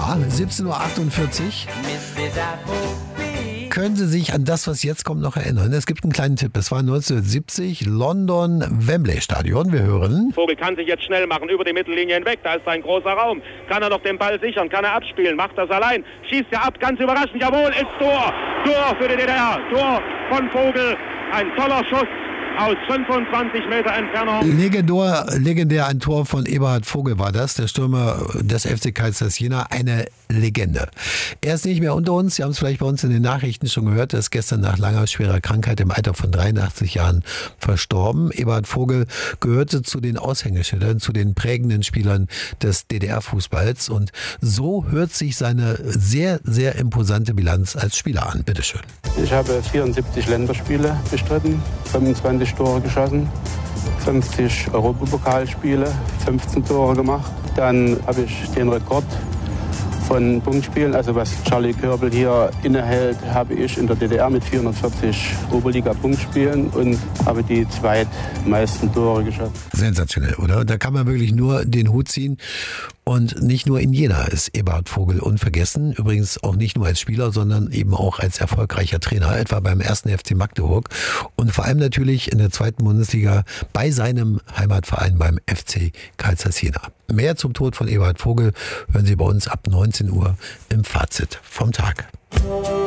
Ja, 17.48 Uhr. Können Sie sich an das, was jetzt kommt, noch erinnern? Es gibt einen kleinen Tipp. Es war 1970, London, Wembley Stadion. Wir hören. Vogel kann sich jetzt schnell machen, über die Mittellinie hinweg. Da ist ein großer Raum. Kann er noch den Ball sichern? Kann er abspielen? Macht das allein? Schießt er ab? Ganz überraschend. Jawohl, ist Tor. Tor für die DDR. Tor von Vogel. Ein toller Schuss aus 25 Meter Entfernung. Legendär ein Tor von Eberhard Vogel war das, der Stürmer des FC Kaisers Jena, eine Legende. Er ist nicht mehr unter uns, Sie haben es vielleicht bei uns in den Nachrichten schon gehört, er ist gestern nach langer, schwerer Krankheit im Alter von 83 Jahren verstorben. Eberhard Vogel gehörte zu den Aushängeschildern, zu den prägenden Spielern des DDR-Fußballs und so hört sich seine sehr, sehr imposante Bilanz als Spieler an. Bitteschön. Ich habe 74 Länderspiele bestritten, 25 Tore geschossen, 50 Europapokalspiele, 15 Tore gemacht. Dann habe ich den Rekord von Punktspielen, also was Charlie Körbel hier innehält, habe ich in der DDR mit 440 Oberliga-Punktspielen und habe die zweitmeisten Tore geschossen. Sensationell, oder? Da kann man wirklich nur den Hut ziehen. Und nicht nur in Jena ist Eberhard Vogel unvergessen. Übrigens auch nicht nur als Spieler, sondern eben auch als erfolgreicher Trainer, etwa beim 1. FC Magdeburg. Und vor allem natürlich in der 2. Bundesliga bei seinem Heimatverein beim FC Kaisers Jena. Mehr zum Tod von Eberhard Vogel hören Sie bei uns ab 19 Uhr im Fazit vom Tag.